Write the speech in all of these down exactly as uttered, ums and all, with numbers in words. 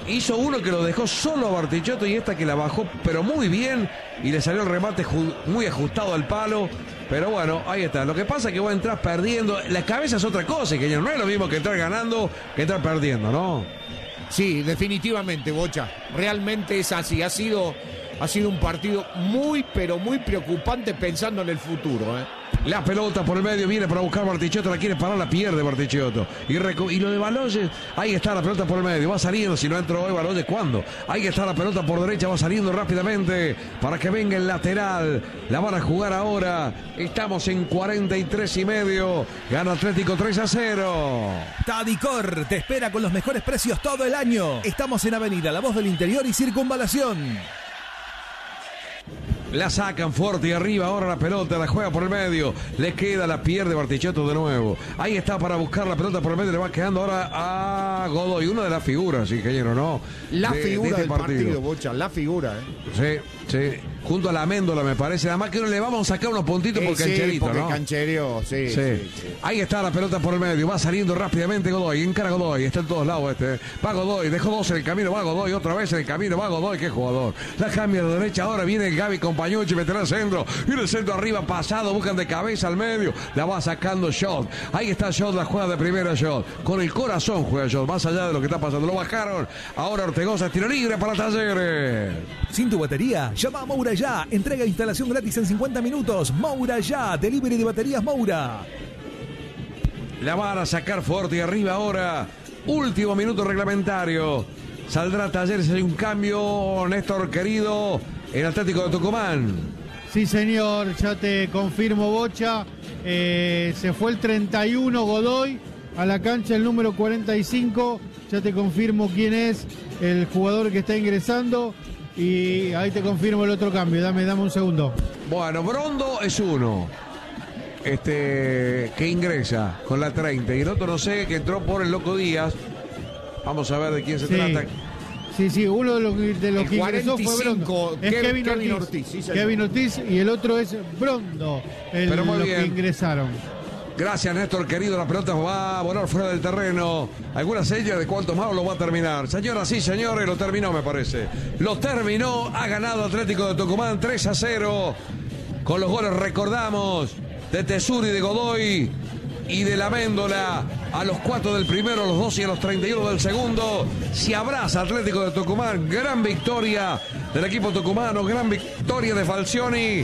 hizo uno que lo dejó solo a Bartichotto y esta que la bajó, pero muy bien, y le salió el remate muy ajustado al palo. Pero bueno, ahí está. Lo que pasa es que vos entrás perdiendo. La cabeza es otra cosa, que no es lo mismo que entrar ganando que entrar perdiendo, ¿no? Sí, definitivamente, Bocha. Realmente es así. Ha sido, ha sido un partido muy, pero muy preocupante pensando en el futuro, ¿eh? La pelota por el medio viene para buscar Bartichotto, la quiere parar, la pierde Bartichotto. Y, reco- y lo de Baloyes, ahí está la pelota por el medio, va saliendo, si no entró hoy Baloyes, ¿cuándo? Ahí está la pelota por derecha, va saliendo rápidamente para que venga el lateral. La van a jugar ahora, estamos en cuarenta y tres y medio, gana Atlético tres a cero. Tadicor te espera con los mejores precios todo el año. Estamos en Avenida La Voz del Interior y Circunvalación. La sacan fuerte y arriba, ahora la pelota, la juega por el medio, le queda, la pierde Bartichotto de nuevo. Ahí está para buscar la pelota por el medio, le va quedando ahora a Godoy, una de las figuras, ingeniero, ¿no? La de, figura de este del partido. partido, Bocha, la figura, ¿eh? Sí, sí, junto a la Améndola me parece, nada más que no le vamos a sacar unos puntitos eh, por sí, cancherito, porque ¿no? canchereó, sí, Sí. Sí, sí. Ahí está la pelota por el medio, va saliendo rápidamente Godoy, encara Godoy, está en todos lados este. Va Godoy, dejó dos en el camino, va Godoy, otra vez en el camino, va Godoy, qué jugador. La cambia de derecha, ahora viene el Gaby Compañucci, meterá el centro, viene el centro arriba, pasado, buscan de cabeza al medio, la va sacando Shot. Ahí está Shot, la juega de primera Shot. Con el corazón juega Shot, más allá de lo que está pasando. Lo bajaron, ahora Ortegoza, tiro libre para Talleres. Sin tu batería, llama a Moura ya. Entrega e instalación gratis en cincuenta minutos. Moura ya. Delivery de baterías Moura. La van a sacar fuerte y arriba ahora. Último minuto reglamentario. Saldrá Talleres, hay un cambio, Néstor querido, en Atlético de Tucumán. Sí, señor, ya te confirmo, Bocha. Eh, se fue el treinta y uno Godoy a la cancha, el número cuarenta y cinco. Ya te confirmo quién es el jugador que está ingresando. Y ahí te confirmo el otro cambio. Dame, dame un segundo. Bueno, Brondo es uno. Este que ingresa con la treinta. Y el otro no sé, que entró por el Loco Díaz. Vamos a ver de quién se Sí. trata. Sí, sí, uno de los, de los El que ingresó fue Brondo. Es Kev- Kevin, Kevin Ortiz. Ortiz, sí, señor. Kevin Ortiz y el otro es Brondo, el, Pero muy los bien. que ingresaron. Gracias, Néstor querido. La pelota va a volar fuera del terreno. ¿Alguna señal de cuánto más lo va a terminar? Señoras, sí, señores, lo terminó, me parece. Lo terminó. Ha ganado Atlético de Tucumán tres a cero. Con los goles, recordamos, de Tesuri, de Godoy y de la Méndola. A los cuatro del primero, a los dos y a los treinta y uno del segundo. Se abraza Atlético de Tucumán. Gran victoria del equipo tucumano. Gran victoria de Falcioni.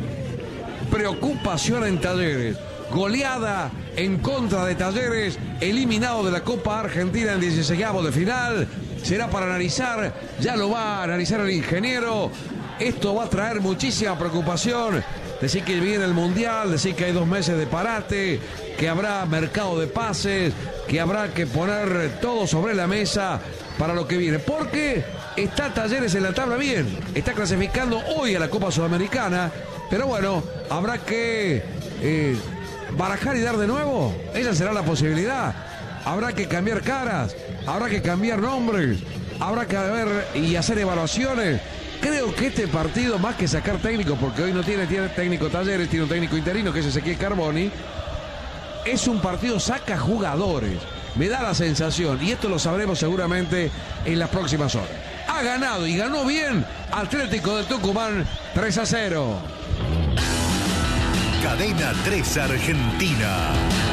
Preocupación en Talleres. Goleada en contra de Talleres, eliminado de la Copa Argentina en dieciseisavos de final. Será para analizar, ya lo va a analizar el ingeniero. Esto va a traer muchísima preocupación. Decir que viene el Mundial, decir que hay dos meses de parate, que habrá mercado de pases, que habrá que poner todo sobre la mesa para lo que viene. Porque está Talleres en la tabla bien, está clasificando hoy a la Copa Sudamericana, pero bueno, habrá que... Eh, barajar y dar de nuevo, esa será la posibilidad. Habrá que cambiar caras, habrá que cambiar nombres, habrá que ver y hacer evaluaciones. Creo que este partido, más que sacar técnico, porque hoy no tiene, tiene técnico Talleres, tiene un técnico interino que es Ezequiel Carboni, es un partido saca jugadores. Me da la sensación, y esto lo sabremos seguramente en las próximas horas. Ha ganado y ganó bien Atlético de Tucumán tres a cero. Cadena tres Argentina.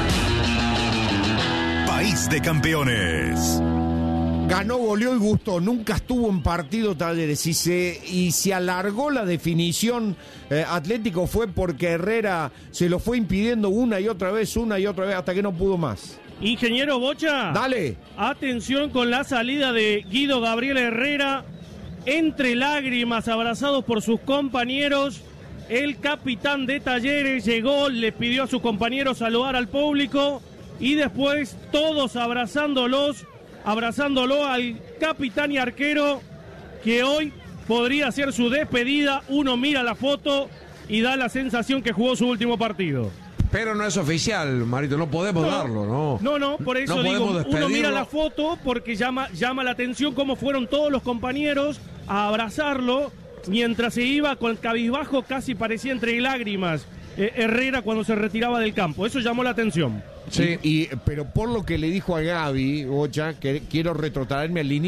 País de campeones. Ganó, goleó y gustó. Nunca estuvo en partido Talleres. Y se, y se alargó la definición eh, Atlético fue porque Herrera se lo fue impidiendo una y otra vez, una y otra vez, hasta que no pudo más. Ingeniero Bocha. Dale. Atención con la salida de Guido Gabriel Herrera. Entre lágrimas, abrazados por sus compañeros. El capitán de Talleres llegó, le pidió a sus compañeros saludar al público y después todos abrazándolos, abrazándolo al capitán y arquero que hoy podría ser su despedida. Uno mira la foto y da la sensación que jugó su último partido. Pero no es oficial, Marito, no podemos No, darlo, ¿no? No, no, por eso No digo, podemos uno mira despedirlo. la foto porque llama, llama la atención cómo fueron todos los compañeros a abrazarlo. Mientras se iba con cabizbajo, casi parecía entre lágrimas eh, Herrera cuando se retiraba del campo. Eso llamó la atención. Sí. Y, y, pero por lo que le dijo a Gaby, Bocha, que quiero retrotraerme al inicio.